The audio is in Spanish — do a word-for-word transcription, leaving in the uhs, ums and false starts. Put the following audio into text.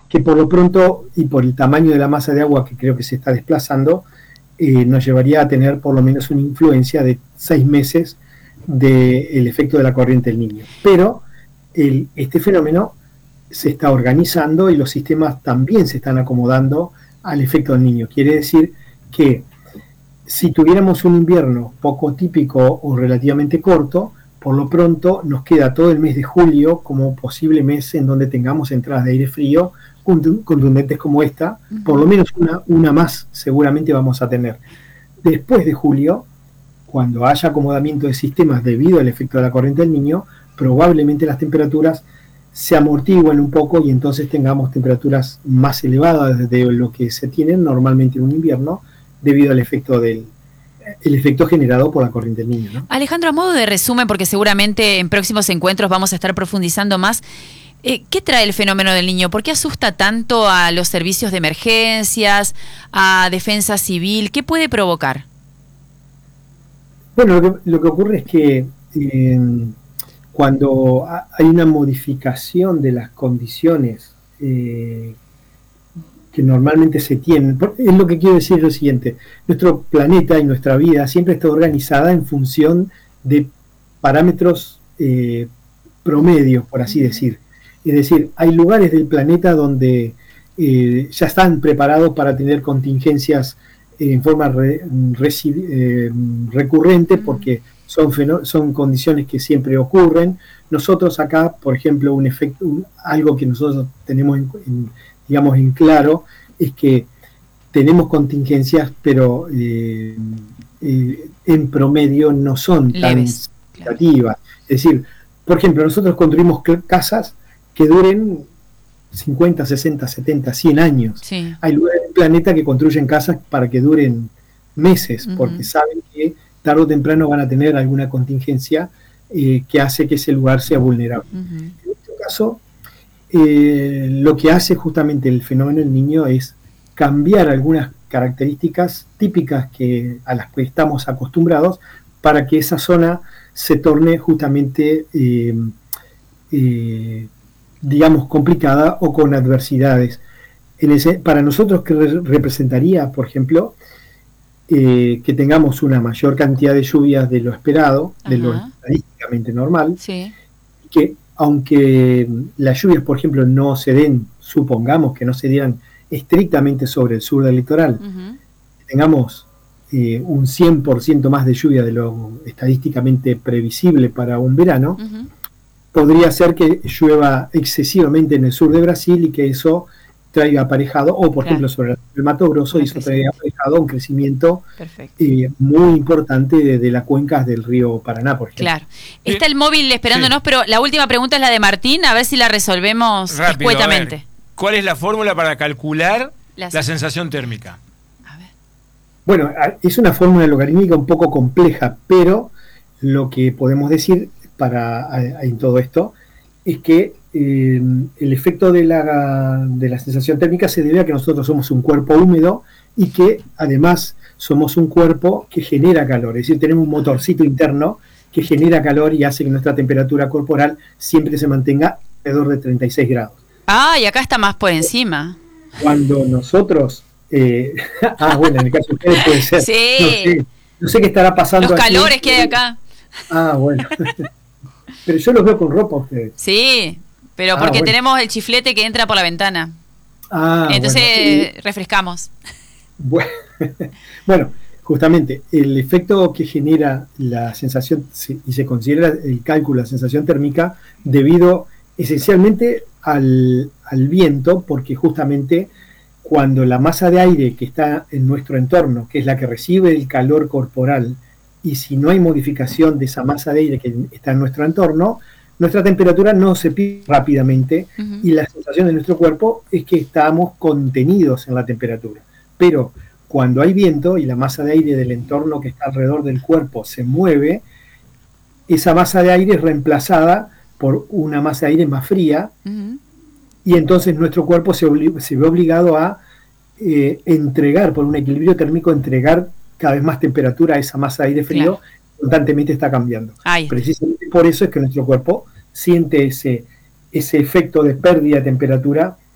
que por lo pronto, y por el tamaño de la masa de agua que creo que se está desplazando, eh, nos llevaría a tener por lo menos una influencia de seis meses del efecto de la corriente del Niño. Pero el, este fenómeno se está organizando y los sistemas también se están acomodando al efecto del Niño. Quiere decir que si tuviéramos un invierno poco típico o relativamente corto, por lo pronto nos queda todo el mes de julio como posible mes en donde tengamos entradas de aire frío contundentes como esta, uh-huh. por lo menos una, una más seguramente vamos a tener. Después de julio, cuando haya acomodamiento de sistemas debido al efecto de la corriente del Niño, probablemente las temperaturas se amortiguen un poco y entonces tengamos temperaturas más elevadas de lo que se tienen normalmente en un invierno debido al efecto del el efecto generado por la corriente del Niño, ¿no? Alejandro, a modo de resumen, porque seguramente en próximos encuentros vamos a estar profundizando más, eh, ¿qué trae el fenómeno del Niño? ¿Por qué asusta tanto a los servicios de emergencias, a defensa civil? ¿Qué puede provocar? Bueno, lo que, lo que ocurre es que eh, cuando hay una modificación de las condiciones eh, que normalmente se tienen, es lo que quiero decir lo siguiente: nuestro planeta y nuestra vida siempre está organizada en función de parámetros eh, promedios, por así decir. Es decir, hay lugares del planeta donde eh, ya están preparados para tener contingencias eh, en forma re, resi, eh, recurrente, porque son, son condiciones que siempre ocurren. Nosotros acá, por ejemplo, un efecto, un, algo que nosotros tenemos en, en digamos en claro, es que tenemos contingencias, pero eh, eh, en promedio no son tan leves, significativas. Claro. Es decir, por ejemplo, nosotros construimos casas que duren cincuenta, sesenta, setenta, cien años. Sí. Hay lugares del planeta que construyen casas para que duren meses, uh-huh. porque saben que tarde o temprano van a tener alguna contingencia eh, que hace que ese lugar sea vulnerable. Uh-huh. En este caso, Eh, lo que hace justamente el fenómeno del Niño es cambiar algunas características típicas que, a las que estamos acostumbrados para que esa zona se torne justamente, eh, eh, digamos, complicada o con adversidades. En ese, para nosotros, ¿qué re- representaría, por ejemplo, eh, que tengamos una mayor cantidad de lluvias de lo esperado, Ajá. de lo estadísticamente normal, sí. que aunque las lluvias, por ejemplo, no se den, supongamos que no se dieran estrictamente sobre el sur del litoral, uh-huh. tengamos eh, un cien por ciento más de lluvia de lo estadísticamente previsible para un verano, uh-huh. podría ser que llueva excesivamente en el sur de Brasil y que eso traiga aparejado, o por claro. ejemplo sobre el Mato Grosso, y eso traiga aparejado un crecimiento eh, muy importante de, de las cuencas del río Paraná, por ejemplo. Claro. Está el móvil esperándonos, sí. pero la última pregunta es la de Martín, a ver si la resolvemos rápido, escuetamente. ¿Cuál es la fórmula para calcular la, la sensación térmica? A ver. Bueno, es una fórmula logarítmica un poco compleja, pero lo que podemos decir para en todo esto es que eh, el efecto de la, de la sensación térmica se debe a que nosotros somos un cuerpo húmedo y que además somos un cuerpo que genera calor, es decir, tenemos un motorcito interno que genera calor y hace que nuestra temperatura corporal siempre se mantenga alrededor de treinta y seis grados. Ah, y acá está más por encima. Cuando nosotros... Eh, ah, bueno, en el caso de ustedes puede ser. Sí. No sé, no sé qué estará pasando. Los calores aquí. que hay acá. Ah, bueno. Pero yo los veo con ropa ustedes. Sí, pero porque ah, bueno. tenemos el chiflete que entra por la ventana. Ah, Entonces bueno. Y, refrescamos. Bueno, bueno, justamente el efecto que genera la sensación, y se considera el cálculo de la sensación térmica, debido esencialmente al, al viento, porque justamente cuando la masa de aire que está en nuestro entorno, que es la que recibe el calor corporal, y si no hay modificación de esa masa de aire que está en nuestro entorno, nuestra temperatura no se pierde rápidamente, uh-huh. y la sensación de nuestro cuerpo es que estamos contenidos en la temperatura. Pero cuando hay viento y la masa de aire del entorno que está alrededor del cuerpo se mueve, esa masa de aire es reemplazada por una masa de aire más fría, uh-huh. y entonces nuestro cuerpo se, obli- se ve obligado a eh, entregar, por un equilibrio térmico, entregar cada vez más temperatura a esa masa de aire frío, claro. constantemente está cambiando. Ay. Precisamente por eso es que nuestro cuerpo siente ese, ese efecto de pérdida de temperatura